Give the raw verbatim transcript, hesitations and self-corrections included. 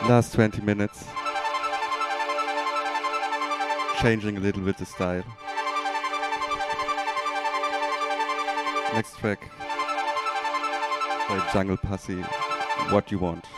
Last twenty minutes. Changing a little bit the style. Next track by Jungle Pussy, What You Want.